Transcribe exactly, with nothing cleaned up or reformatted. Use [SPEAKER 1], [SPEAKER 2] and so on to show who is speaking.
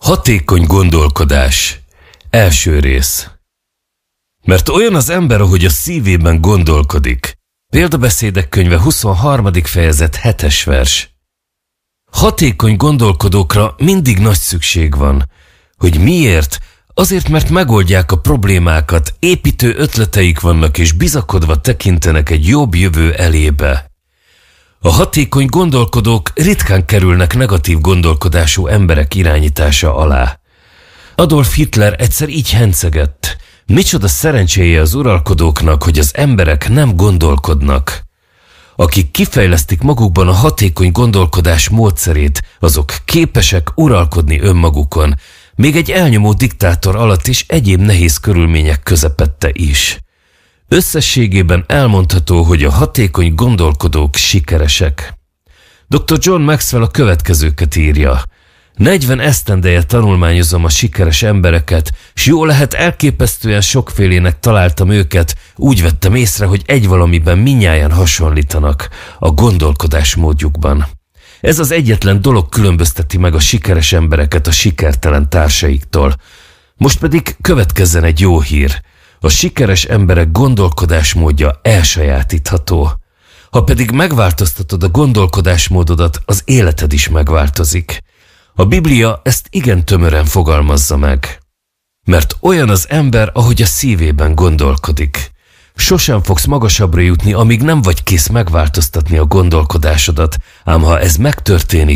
[SPEAKER 1] Hatékony gondolkodás. Első rész. Mert olyan az ember, ahogy a szívében gondolkodik. Példabeszédek könyve huszonharmadik fejezet hetes vers. Hatékony gondolkodókra mindig nagy szükség van. Hogy miért? Azért, mert megoldják a problémákat, építő ötleteik vannak és bizakodva tekintenek egy jobb jövő elébe. A hatékony gondolkodók ritkán kerülnek negatív gondolkodású emberek irányítása alá. Adolf Hitler egyszer így hencegett. Micsoda szerencséje az uralkodóknak, hogy az emberek nem gondolkodnak. Akik kifejlesztik magukban a hatékony gondolkodás módszerét, azok képesek uralkodni önmagukon, még egy elnyomó diktátor alatt is egyéb nehéz körülmények közepette is. Összességében elmondható, hogy a hatékony gondolkodók sikeresek. doktor John Maxwell a következőket írja. negyven esztendeje tanulmányozom a sikeres embereket, s jól lehet elképesztően sokfélének találtam őket, úgy vettem észre, hogy egy valamiben mindnyájan hasonlítanak, a gondolkodásmódjukban. Ez az egyetlen dolog különbözteti meg a sikeres embereket a sikertelen társaiktól. Most pedig következzen egy jó hír. A sikeres emberek gondolkodásmódja elsajátítható. Ha pedig megváltoztatod a gondolkodásmódodat, az életed is megváltozik. A Biblia ezt igen tömören fogalmazza meg. Mert olyan az ember, ahogy a szívében gondolkodik. Sosem fogsz magasabbra jutni, amíg nem vagy kész megváltoztatni a gondolkodásodat, ám ha ez megtörténik,